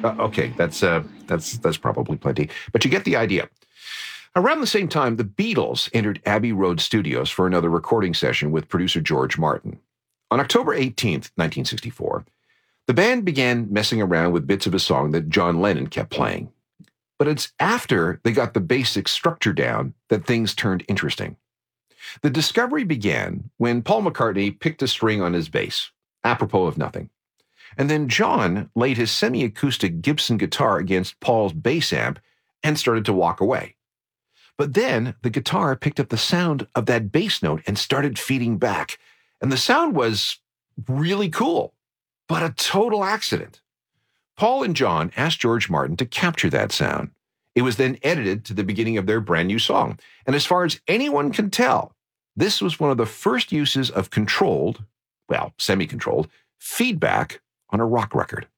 Okay, that's probably plenty, but you get the idea. Around the same time, the Beatles entered Abbey Road Studios for another recording session with producer George Martin. On October 18th, 1964, the band began messing around with bits of a song that John Lennon kept playing. But it's after they got the basic structure down that things turned interesting. The discovery began when Paul McCartney picked a string on his bass, apropos of nothing. And then John laid his semi-acoustic Gibson guitar against Paul's bass amp and started to walk away. But then the guitar picked up the sound of that bass note and started feeding back. And the sound was really cool, but a total accident. Paul and John asked George Martin to capture that sound. It was then edited to the beginning of their brand new song. And as far as anyone can tell, this was one of the first uses of controlled, well, semi-controlled, feedback on a rock record.